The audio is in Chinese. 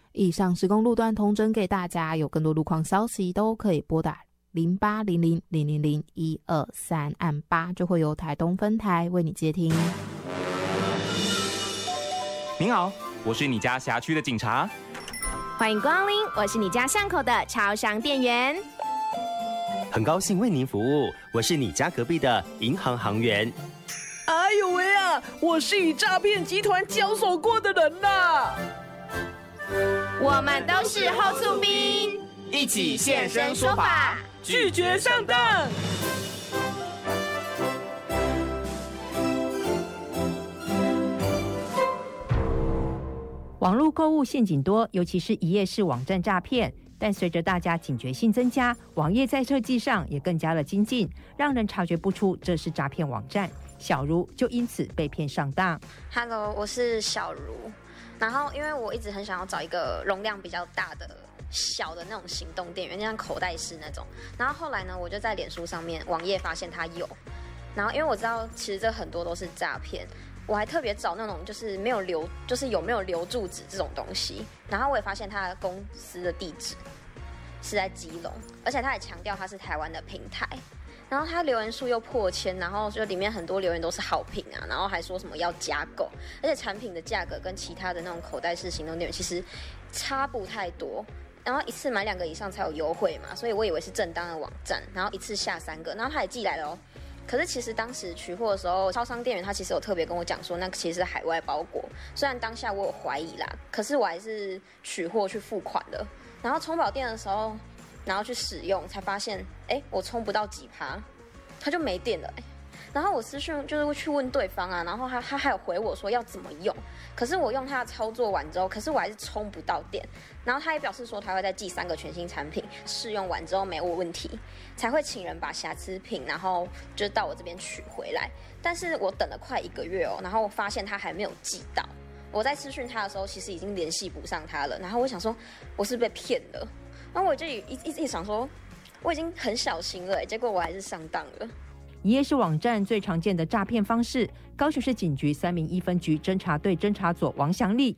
以上施工路段统整给大家，有更多路况消息都可以拨打0800000123按8，就会由台东分台为你接听。 您好，我是你家辖区的警察。 欢迎光临，我是你家巷口的超商店员。 很高兴为您服务，我是你家隔壁的银行行员。 哎呦喂啊，我是与诈骗集团交手过的人啦。 我们都是后厝兵， 一起现身说法， 拒绝上当。 网络购物陷阱多，尤其是一页式网站诈骗。但随着大家警觉性增加，网页在设计上也更加的精进，让人察觉不出这是诈骗网站。小茹就因此被骗上当。 Hello， 我是小茹。然后因为我一直很想要找一个容量比较大的小的那种行动电源，就像口袋式那种。然后后来呢，我就在脸书上面网页发现它有。然后因为我知道其实这很多都是诈骗。我还特别找那种就是没有留，就是有没有留住址这种东西。然后我也发现他的公司的地址是在基隆，而且他也强调他是台湾的平台。然后他留言数又破千，然后就里面很多留言都是好评啊，然后还说什么要加购，而且产品的价格跟其他的那种口袋式行动电源其实差不太多。然后一次买2个以上才有优惠嘛，所以我以为是正当的网站，然后一次下3个，然后他也寄来了哦。可是其实当时取货的时候，超商店员他其实有特别跟我讲说，那其实是海外包裹。虽然当下我有怀疑啦，可是我还是取货去付款了。然后充饱电的时候，然后去使用，才发现，我充不到几%，它就没电了。然后我私讯就是去问对方啊，然后他还有回我说要怎么用，可是我用他的操作完之后，可是我还是充不到电。然后他也表示说他会再寄3个全新产品，试用完之后没有问题，才会请人把瑕疵品，然后就是到我这边取回来。但是我等了快1个月哦，然后我发现他还没有寄到。我在私讯他的时候，其实已经联系不上他了。然后我想说，我是被骗的。然后我就一直想说，我已经很小心了，结果我还是上当了。 一页式网站最常见的诈骗方式，高雄市警局301分局侦查队侦查佐王祥利